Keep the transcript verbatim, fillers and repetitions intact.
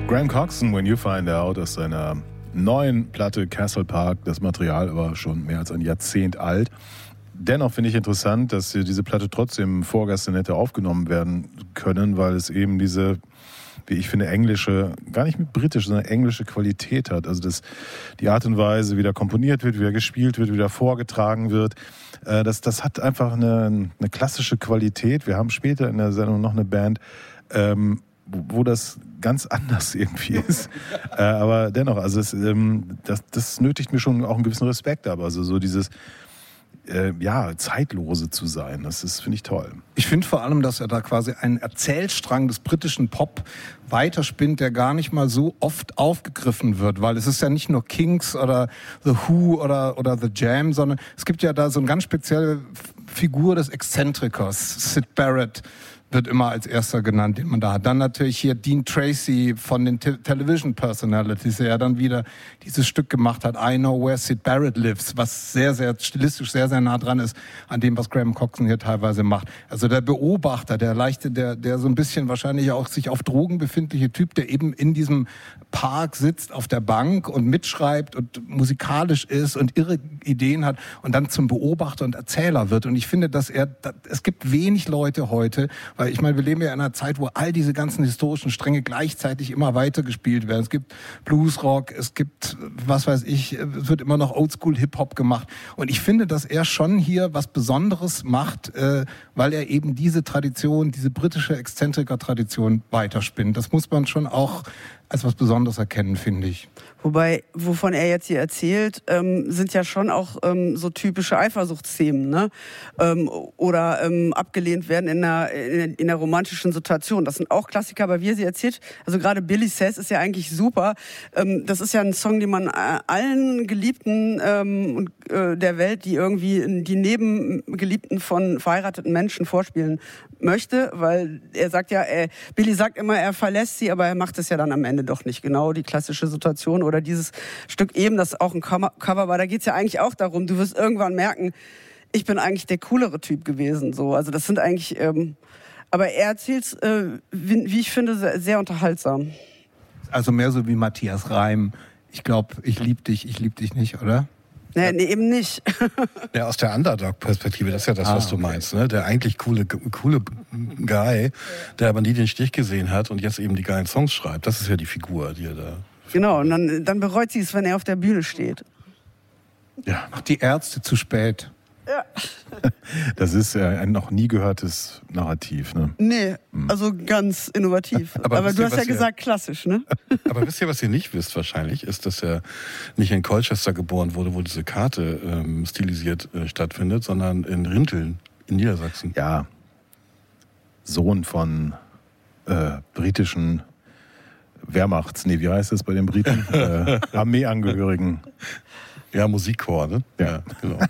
Graham Coxon, When You Find Out, aus seiner neuen Platte Castle Park. Das Material war schon mehr als ein Jahrzehnt alt. Dennoch finde ich interessant, dass diese Platte trotzdem vorgestern hätte aufgenommen werden können, weil es eben diese, wie ich finde, englische, gar nicht mit britische, sondern englische Qualität hat. Also das, die Art und Weise, wie da komponiert wird, wie da gespielt wird, wie da vorgetragen wird, äh, das, das hat einfach eine, eine klassische Qualität. Wir haben später in der Sendung noch eine Band, ähm, wo das ganz anders irgendwie ist. äh, aber dennoch, also es, ähm, das, das nötigt mir schon auch einen gewissen Respekt ab. Also so dieses, äh, ja, Zeitlose zu sein, das ist, finde ich, toll. Ich finde vor allem, dass er da quasi einen Erzählstrang des britischen Pop weiterspinnt, der gar nicht mal so oft aufgegriffen wird, weil es ist ja nicht nur Kinks oder The Who oder, oder The Jam, sondern es gibt ja da so eine ganz spezielle Figur des Exzentrikers, Syd Barrett, wird immer als erster genannt, den man da hat. Dann natürlich hier Dean Tracy von den Te- Television Personalities, der ja dann wieder dieses Stück gemacht hat, I Know Where Syd Barrett Lives, was sehr, sehr stilistisch sehr, sehr nah dran ist an dem, was Graham Coxon hier teilweise macht. Also der Beobachter, der leichte, der, der so ein bisschen wahrscheinlich auch sich auf Drogen befindliche Typ, der eben in diesem Park sitzt auf der Bank und mitschreibt und musikalisch ist und irre Ideen hat und dann zum Beobachter und Erzähler wird. Und ich finde, dass er, es gibt wenig Leute heute, weil ich meine, wir leben ja in einer Zeit, wo all diese ganzen historischen Stränge gleichzeitig immer weiter gespielt werden. Es gibt Bluesrock, es gibt, was weiß ich, es wird immer noch Oldschool-Hip-Hop gemacht. Und ich finde, dass er schon hier was Besonderes macht, äh, weil er eben diese Tradition, diese britische Exzentriker-Tradition weiterspinnt. Das muss man schon auch als was Besonderes erkennen, finde ich. Wobei, wovon er jetzt hier erzählt, ähm, sind ja schon auch ähm, so typische Eifersuchtsthemen, ne? Ähm, oder ähm, abgelehnt werden in einer, in, in einer romantischen Situation. Das sind auch Klassiker, aber wie er sie erzählt, also gerade Billy Says ist ja eigentlich super. Ähm, das ist ja ein Song, den man äh, allen Geliebten ähm, äh, der Welt, die irgendwie die Nebengeliebten von verheirateten Menschen vorspielen möchte, weil er sagt ja, äh, Billy sagt immer, er verlässt sie, aber er macht es ja dann am Ende doch nicht. Genau die klassische Situation oder dieses Stück eben, das auch ein Cover war, da geht's ja eigentlich auch darum, du wirst irgendwann merken, ich bin eigentlich der coolere Typ gewesen. So, also das sind eigentlich, ähm, aber er erzählt's, äh, wie, wie ich finde, sehr, sehr unterhaltsam. Also mehr so wie Matthias Reim. Ich glaube, ich lieb dich, ich lieb dich nicht, oder? Nee, nee, eben nicht. Ja, aus der Underdog-Perspektive, das ist ja das, Ah, was du okay. meinst, ne? Der eigentlich coole, coole Guy, der aber nie den Stich gesehen hat und jetzt eben die geilen Songs schreibt. Das ist ja die Figur, die er da... Genau, und dann, dann bereut sie es, wenn er auf der Bühne steht. Ja, Ach, die Ärzte zu spät. Ja. das ist äh, ein noch nie gehörtes Narrativ, ne? Nee, also ganz innovativ. Aber Aber wisst du ihr, hast ja was ihr- gesagt klassisch, ne? Aber wisst ihr, was ihr nicht wisst wahrscheinlich, ist, dass er nicht in Colchester geboren wurde, wo diese Karte ähm, stilisiert äh, stattfindet, sondern in Rinteln in Niedersachsen. Ja, Sohn von äh, britischen Wehrmachts, nee, wie heißt das bei den Briten? äh, Armeeangehörigen. Ja, Musikchor, ne? Ja. Genau.